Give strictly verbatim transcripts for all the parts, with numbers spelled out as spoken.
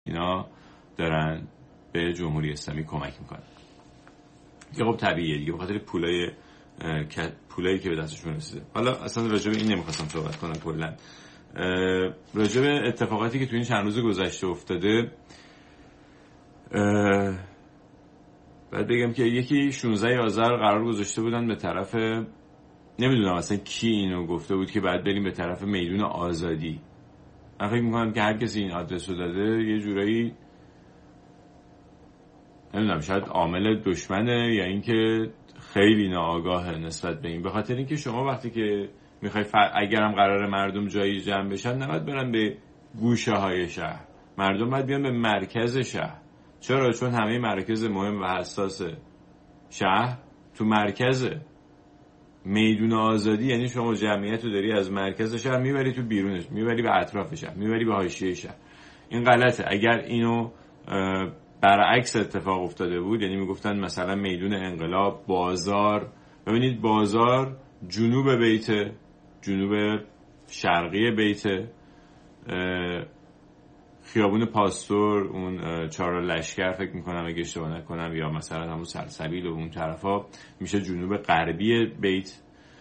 اینا دارن به جمهوری اسلامی کمک میکنن. که خب طبیعیه دیگه، به خاطر پولای پولایی که به دستشون رسیده. حالا اصلا راجع به این نمیخواستم صحبت کنم، کلا راجع به اتفاقاتی که تو این چند روز گذشته افتاده باید بگم که یکی شانزده آذر قرار گذاشته بودن به طرف، نمیدونم اصلا کی اینو گفته بود که بعد بریم به طرف میدون آزادی. من فکر میکنم که هر کسی این آدرس رو داده یه جورایی نمیدونم شاید عامل دشمنه یا اینکه خیلی ناآگاهه نسبت به این، به خاطر اینکه شما وقتی که میخوای ف... اگرم قرار مردم جایی جمع بشن نباید برن به گوشه های شهر، مردم باید بیان به مرکز شهر. چرا؟ چون همه مراکز مهم و حساس شهر تو مرکزه. میدون آزادی یعنی شما جمعیت رو داری از مرکز شهر میبری تو بیرونش، میبری به اطراف شهر، میبری به حاشیه شهر. این غلطه. اگر اینو برعکس اتفاق افتاده بود، یعنی میگفتن مثلا میدون انقلاب، بازار، ببینید بازار جنوب بیت، جنوب شرقی بیت، خیابون پاستور، اون چهار لشکر فکر میکنم اگه اشتباه نکنم، یا مثلا همون سرسبیل و اون طرفا میشه جنوب غربی بیت،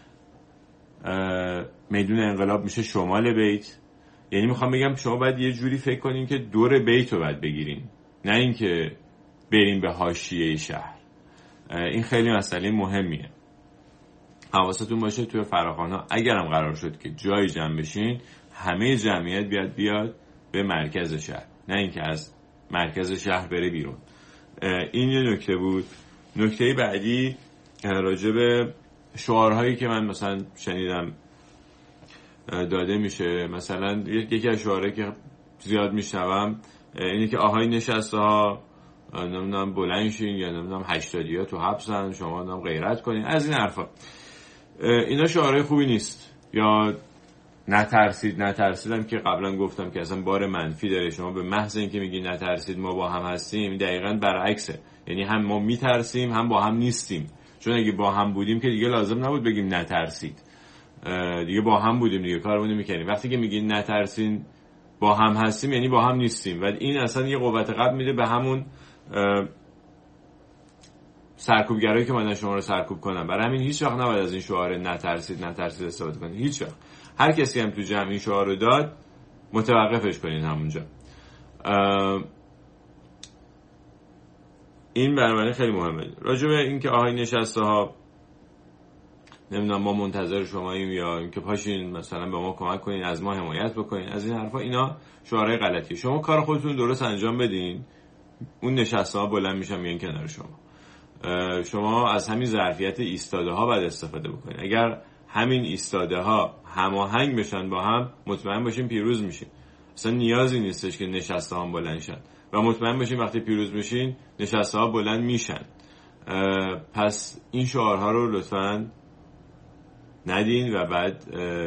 میدون انقلاب میشه شمال بیت. یعنی میخوام بگم شما باید یه جوری فکر کنین که دور بیت رو باید بگیرین، نه اینکه بریم به حاشیه شهر. این خیلی مسئله مهمیه. حواستون باشه توی فراخوان‌ها اگرم قرار شد که جای جمع بشین، همه جمعیت بیاد بیاد به مرکز شهر، نه اینکه از مرکز شهر بره بیرون. این یه نکته بود. نکته بعدی راجع به شعارهایی که من مثلا شنیدم داده میشه. مثلا یکی از شعارهایی که زیاد میشنوم اینه که آهای نشسته ها نمیدونم بلند شین، یا نمیدونم هشتادی ها تو حبسن، شما نمیدونم غیرت کنین، از این حرفا. اینا شعارهای خوبی نیست. یا نترسید، نترسیدم که قبلا گفتم که اصلا بار منفی داره. شما به محض اینکه میگی نترسید ما با هم هستیم، دقیقاً برعکسه. یعنی هم ما میترسیم هم با هم نیستیم. چون اگه با هم بودیم که دیگه لازم نبود بگیم نترسید، دیگه با هم بودیم دیگه کارمون میکنیم. وقتی که میگی نترسین با هم هستیم یعنی با هم نیستیم، و این اصلا یه قوت قلب میده به همون سرکوبگرایی که من شما رو سرکوب کنم. برای همین هیچ وقت نباید از این شعار نترسید نترسید استفاده کنید. هیچ وقت. هر کسی هم تو جمع این شعار رو داد متوقفش کنین همونجا. این برنامه خیلی مهمه. راجع به این که آهای نشسته ها نمیدونم ما منتظر شماییم، یا اینکه پاشین مثلا به ما کمک کنین، از ما حمایت بکنین، از این حرفا، اینا شعارهای غلطیه. شما کار خودتون درست انجام بدین، اون نشسته ها بلند میشن میان کنار شما. شما از همین ظرفیت ایستاده ها باید استفاده بکنین. اگر همین ایستاده ها هماهنگ بشن با هم، مطمئن باشین پیروز میشین. اصلا نیازی نیستش که نشسته ها بلند شن، و مطمئن باشین وقتی پیروز میشین نشسته ها بلند میشن. پس این شعارها رو لطفاً ندین و بعد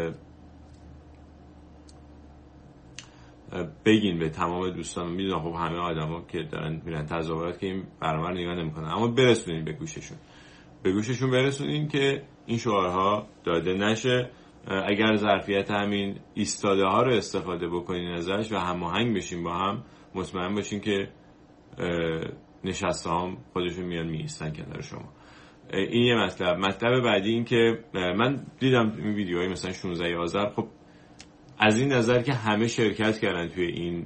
بگین به تمام دوستان. میدونم خب همه آدما که دارن میرن تظاهرات که این برنامه رو نگاه نمیکنن، اما برسونین به گوششون، به گوششون برسونین که این شعارها داده نشه. اگر ظرفیت همین ایستاده ها رو استفاده بکنین ازش و هماهنگ بشین با هم، مطمئن باشین که نشسته هم خودشون میان میایستن کنار شما. این یه مطلب. مطلب بعدی این که من دیدم این ویدیوهای مثلا شانزده آذر، خب از این نظر که همه شرکت کردن توی این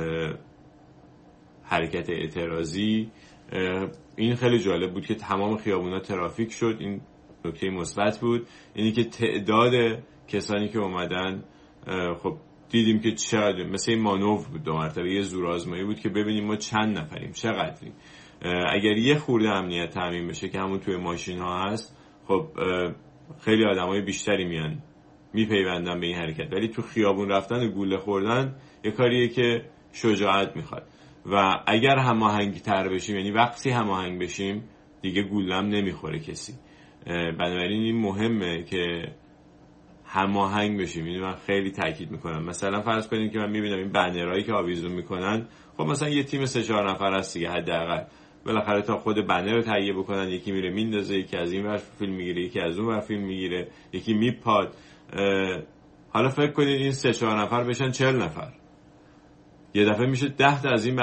حرکت اعتراضی، این خیلی جالب بود که تمام خیابونا ترافیک شد. این نکته مثبت بود. اینی که تعداد کسانی که اومدن، خب دیدیم که چقدر مثل این مانور بود، دو مرتبه یه زورآزمایی بود که ببینیم ما چند نفریم، چقدریم. اگر یه خورده امنیت تامین بشه که همون توی ماشین ها هست، خب خیلی آدمای بیشتری میان میپیوندن به این حرکت. ولی تو خیابون رفتن و گوله خوردن یه کاریه که شجاعت میخواد، و اگر هماهنگ تر بشیم، یعنی وقتی هماهنگ بشیم دیگه گولم نمیخوره کسی. بنابراین این مهمه که هماهنگ بشیم. اینو من خیلی تاکید میکنم. مثلا فرض کنیم که من میبینم این بنرایی که آویزون میکنن، خب مثلا یه تیم سه چهار نفر هست دیگه حداقل، بالاخره تا خود بنر رو تهیه بکنن، یکی میره میندازه، یکی از این ور فیلم میگیره، یکی از اون ور فیلم میگیره، یکی میپاد. حالا فکر کنید این سه چهار نفر بشن چهل نفر. یه دفعه میشه ده تا از این